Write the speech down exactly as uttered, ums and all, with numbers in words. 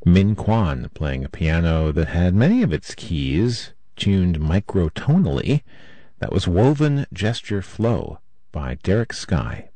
Min Kwan playing a piano that had many of its keys tuned microtonally. That was Woven Gesture Flow by Derek Sky.